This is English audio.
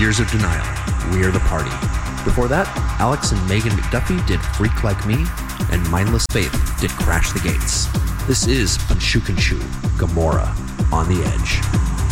Years of Denial, We're the Party. Before that, Alex and Megan McDuffie did Freak Like Me, and Mindless Faith did Crash the Gates. This is Anshukanshu, Gamora, On the Edge.